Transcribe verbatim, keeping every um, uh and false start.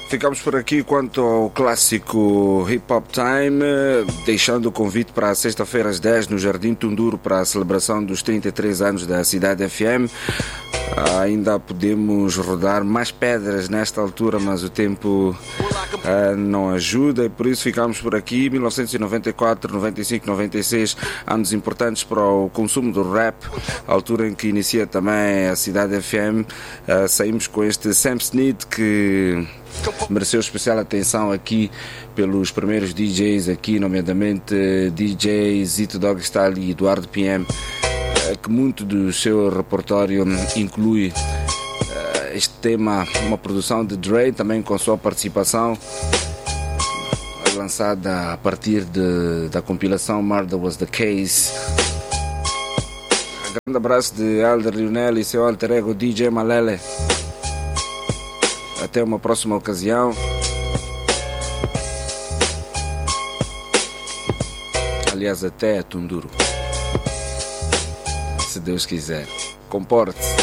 Ficamos por aqui quanto ao clássico Hip Hop Time, deixando o convite para sexta-feira às dez no Jardim Tunduro para a celebração dos trinta e três anos da Cidade F M. Ainda podemos rodar mais pedras nesta altura, mas o tempo uh, não ajuda e por isso ficamos por aqui. mil novecentos e noventa e quatro, noventa e cinco, noventa e seis, anos importantes para o consumo do rap, a altura em que inicia também a Cidade F M. Uh, saímos com este Sam Snead, que mereceu especial atenção aqui pelos primeiros D Js aqui, nomeadamente D J Zito Dogstyle e Eduardo P M, que muito do seu repertório inclui uh, este tema, uma produção de Dre, também com sua participação, lançada a partir de, da compilação Murder Was The Case. Um grande abraço de Elder Lionel e seu alter ego D J Malele. Até uma próxima ocasião. Aliás, até Tunduro, se Deus quiser. Comporte-se.